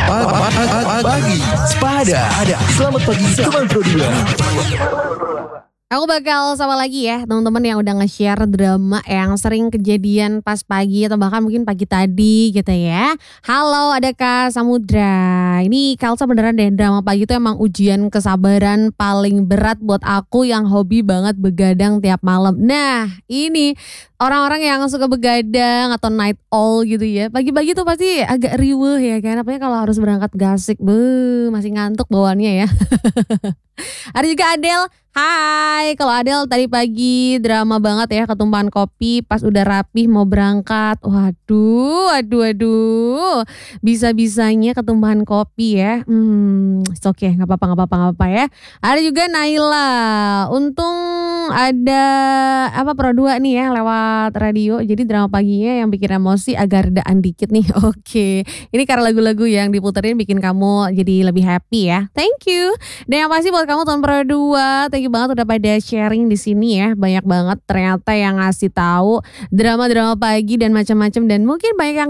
Pagi Sepada. Selamat pagi teman Pro 2. Aku bakal sama lagi ya teman-teman yang udah nge-share drama yang sering kejadian pas pagi atau bahkan mungkin pagi tadi gitu ya. Halo, ada Kak Samudra. Ini Kalsa beneran deh, drama pagi itu emang ujian kesabaran paling berat buat aku yang hobi banget begadang tiap malam. Nah, ini orang-orang yang suka begadang atau night owl gitu ya. Pagi-pagi tuh pasti agak riweuh ya kan. Apalagi kalau harus berangkat gasik. Masih ngantuk bawaannya ya. Ada juga Adel. Hai, kalau Adel tadi pagi drama banget ya, ketumpahan kopi pas udah rapih mau berangkat. Waduh. Bisa-bisanya ketumpahan kopi ya. It's okay, nggak apa-apa ya. Ada juga Naila. Untung ada Pro 2 nih ya lewat radio. Jadi drama paginya yang bikin emosi agak redaan dikit nih. Oke. Ini karena lagu-lagu yang diputerin bikin kamu jadi lebih happy ya. Thank you. Dan yang pasti buat kamu Tuan Pro 2, thank you banget udah pada sharing di sini ya. Banyak banget ternyata yang ngasih tahu drama-drama pagi dan macam-macam, dan mungkin banyak yang